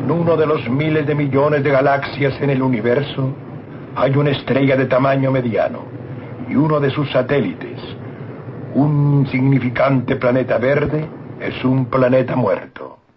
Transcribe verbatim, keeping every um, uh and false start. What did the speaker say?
En uno de los miles de millones de galaxias en el universo hay una estrella de tamaño mediano y uno de sus satélites, un insignificante planeta verde, es un planeta muerto.